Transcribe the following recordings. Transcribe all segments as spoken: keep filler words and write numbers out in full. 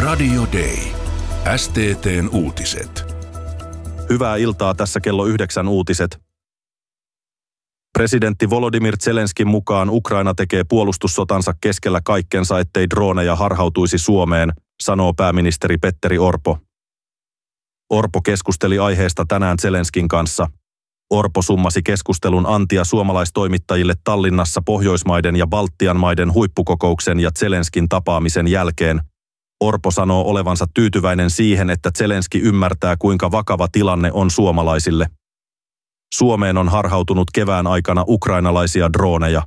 Radio Day. S T T:n uutiset. Hyvää iltaa, tässä kello yhdeksän uutiset. Presidentti Volodymyr Zelenskin mukaan Ukraina tekee puolustussotansa keskellä kaikkensa, ettei drooneja harhautuisi Suomeen, sanoo pääministeri Petteri Orpo. Orpo keskusteli aiheesta tänään Zelenskin kanssa. Orpo summasi keskustelun antia suomalaistoimittajille Tallinnassa Pohjoismaiden ja Baltian maiden huippukokouksen ja Zelenskin tapaamisen jälkeen. Orpo sanoo olevansa tyytyväinen siihen, että Zelenski ymmärtää, kuinka vakava tilanne on suomalaisille. Suomeen on harhautunut kevään aikana ukrainalaisia drooneja.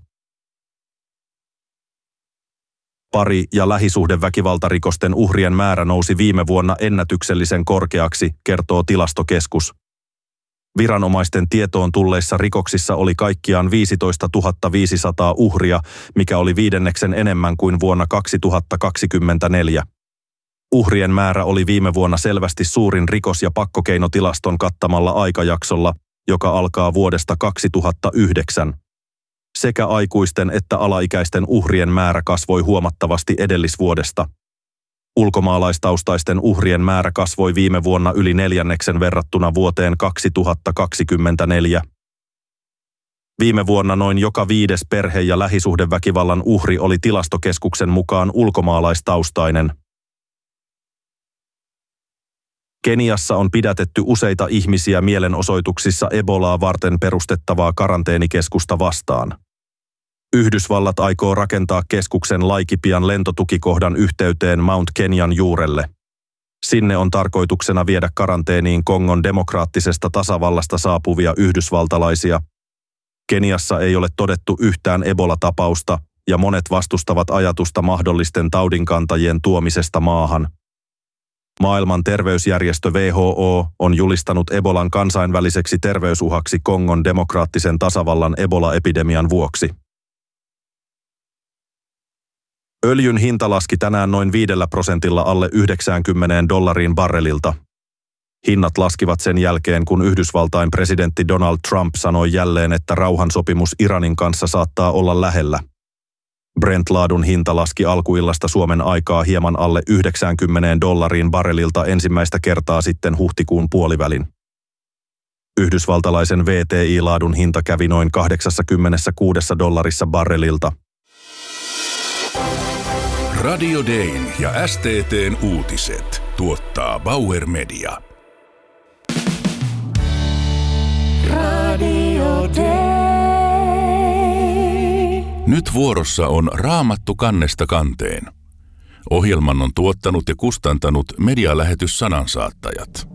Pari- ja lähisuhdeväkivaltarikosten uhrien määrä nousi viime vuonna ennätyksellisen korkeaksi, kertoo Tilastokeskus. Viranomaisten tietoon tulleissa rikoksissa oli kaikkiaan viisitoistatuhatta viisisataa uhria, mikä oli viidenneksen enemmän kuin vuonna kaksituhattakaksikymmentäneljä. Uhrien määrä oli viime vuonna selvästi suurin rikos- ja pakkokeinotilaston kattamalla aikajaksolla, joka alkaa vuodesta kaksituhattayhdeksän. Sekä aikuisten että alaikäisten uhrien määrä kasvoi huomattavasti edellisvuodesta. Ulkomaalaistaustaisten uhrien määrä kasvoi viime vuonna yli neljänneksen verrattuna vuoteen kaksituhattakaksikymmentäneljä. Viime vuonna noin joka viides perhe- ja lähisuhdeväkivallan uhri oli Tilastokeskuksen mukaan ulkomaalaistaustainen. Keniassa on pidätetty useita ihmisiä mielenosoituksissa Ebolaa varten perustettavaa karanteenikeskusta vastaan. Yhdysvallat aikoo rakentaa keskuksen Laikipian lentotukikohdan yhteyteen Mount Kenyan juurelle. Sinne on tarkoituksena viedä karanteeniin Kongon demokraattisesta tasavallasta saapuvia yhdysvaltalaisia. Keniassa ei ole todettu yhtään Ebola-tapausta ja monet vastustavat ajatusta mahdollisten taudinkantajien tuomisesta maahan. Maailman terveysjärjestö W H O on julistanut Ebolan kansainväliseksi terveysuhaksi Kongon demokraattisen tasavallan Ebola-epidemian vuoksi. Öljyn hinta laski tänään noin viidellä prosentilla alle yhdeksänkymmentä dollariin barrelilta. Hinnat laskivat sen jälkeen, kun Yhdysvaltain presidentti Donald Trump sanoi jälleen, että rauhansopimus Iranin kanssa saattaa olla lähellä. Brent-laadun hinta laski alkuillasta Suomen aikaa hieman alle yhdeksänkymmentä dollariin barrelilta ensimmäistä kertaa sitten huhtikuun puolivälin. Yhdysvaltalaisen W T I-laadun hinta kävi noin kahdeksankymmentäkuusi dollarissa barrelilta. Radio Dayn ja S T T:n uutiset tuottaa Bauer Media. Radio Day. Nyt vuorossa on Raamattu kannesta kanteen. Ohjelman on tuottanut ja kustantanut medialähetys Sanansaattajat.